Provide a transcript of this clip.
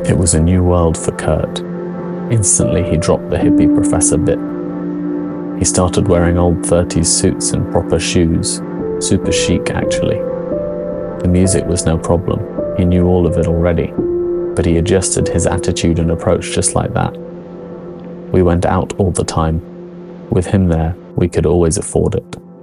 It was a new world for Kurt. Instantly, he dropped the hippie professor bit. He started wearing old 30s suits and proper shoes. Super chic, actually. The music was no problem. He knew all of it already. But he adjusted his attitude and approach just like that. We went out all the time. With him there, we could always afford it.